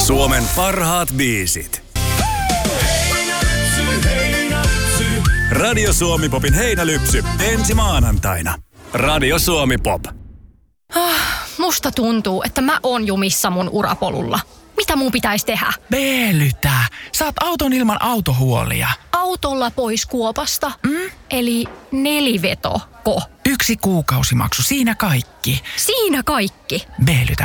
Suomen parhaat biisit. Radio Suomi Popin heinälypsy ensi maanantaina. Radio Suomi Pop. Musta tuntuu, että mä oon jumissa mun urapolulla. Mitä mun pitäisi tehdä? Veelytä. Saat auton ilman autohuolia. Autolla pois kuopasta? Eli nelivetoko? 1 kuukausimaksu, siinä kaikki. Siinä kaikki? Veelytä.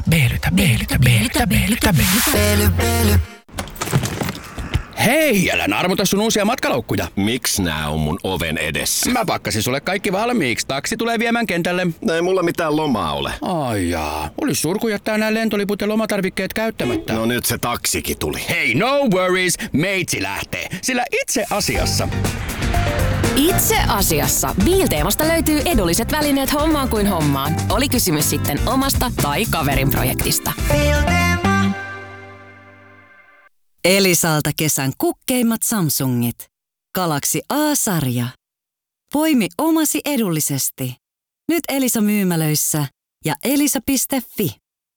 Hei, älä narmuta sun uusia matkalaukkuja. Miks nää on mun oven edessä? Mä pakkasin sulle kaikki valmiiksi. Taksi tulee viemään kentälle. Ei mulla mitään lomaa ole. Ai jaa. Olis surku jättää nää lentoliput ja lomatarvikkeet käyttämättä. No nyt se taksikin tuli. Hei, no worries. Meitsi lähtee. Sillä itse asiassa Biilteemasta löytyy edulliset välineet hommaan kuin hommaan. Oli kysymys sitten omasta tai kaverin projektista. Elisalta kesän kukkeimmat Samsungit. Galaxy A-sarja. Poimi omasi edullisesti. Nyt Elisa myymälöissä ja elisa.fi.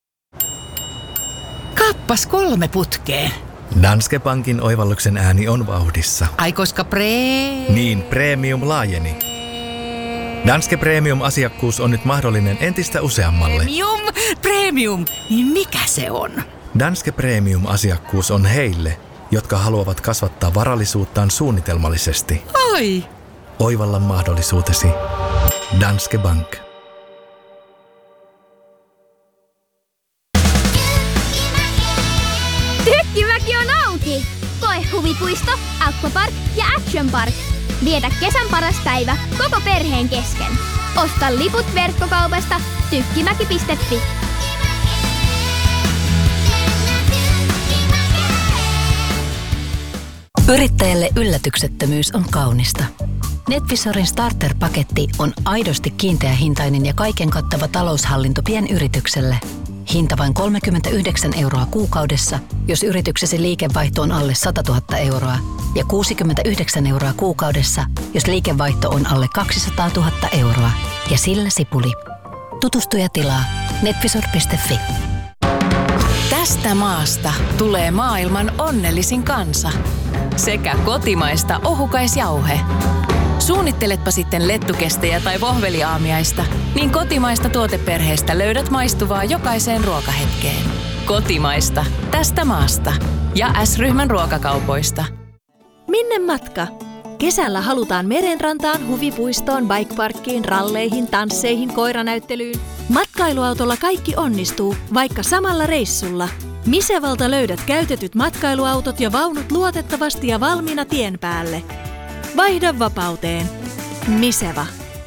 Kappas 3 putkeen. Danske Bankin oivalluksen ääni on vauhdissa. Ai koska Niin, premium laajeni. Danske Premium-asiakkuus on nyt mahdollinen entistä useammalle. Premium, niin mikä se on? Danske Premium-asiakkuus on heille, jotka haluavat kasvattaa varallisuuttaan suunnitelmallisesti. Ai! Oivalla mahdollisuutesi. Danske Bank. Tykkimäki on auki! Koe huvipuisto, aquapark ja action park. Vietä kesän paras päivä koko perheen kesken. Osta liput verkkokaupasta tykkimäki.fi. Yrittäjälle yllätyksettömyys on kaunista. NetVisorin starter-paketti on aidosti kiinteähintainen ja kaiken kattava taloushallinto pienyritykselle. Hinta vain 39 € kuukaudessa, jos yrityksesi liikevaihto on alle 100 000 € ja 69 € kuukaudessa, jos liikevaihto on alle 200 000 €. Ja sillä sipuli. Tutustu ja tilaa netvisor.fi. Tästä maasta tulee maailman onnellisin kansa. Sekä kotimaista ohukaisjauhe. Suunnitteletpa sitten lettukestejä tai vohveliaamiaista, niin kotimaista tuoteperheestä löydät maistuvaa jokaiseen ruokahetkeen. Kotimaista, tästä maasta. Ja S-ryhmän ruokakaupoista. Minne matka? Kesällä halutaan merenrantaan, huvipuistoon, bikeparkkiin, ralleihin, tansseihin, koiranäyttelyyn. Matkailuautolla kaikki onnistuu, vaikka samalla reissulla. Misevalta löydät käytetyt matkailuautot ja vaunut luotettavasti ja valmiina tien päälle. Vaihda vapauteen. Miseva.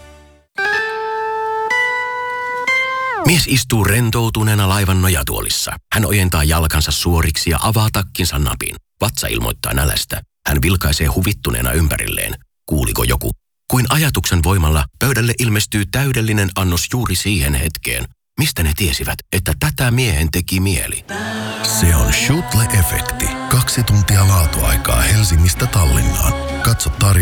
Mies istuu rentoutuneena laivan nojatuolissa. Hän ojentaa jalkansa suoriksi ja avaa takkinsa napin. Vatsa ilmoittaa nälästä. Hän vilkaisee huvittuneena ympärilleen. Kuuliko joku? Kuin ajatuksen voimalla pöydälle ilmestyy täydellinen annos juuri siihen hetkeen. Mistä ne tiesivät, että tätä miehen teki mieli? Se on Schutle-efekti. 2 tuntia laatuaikaa Helsingistä Tallinnaan. Katso tarjolla.